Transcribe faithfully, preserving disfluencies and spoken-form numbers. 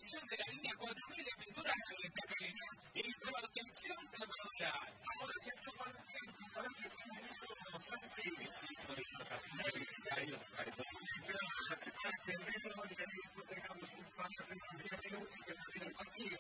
inauguración de la línea cuatro mil de pinturas de nuestra calidad y protección temporal. Ahora se ha hecho con el tiempo, ahora se tiene miedo a Santi. Que para que el medio de que tengamos un par de diez minutos y se termine el partido.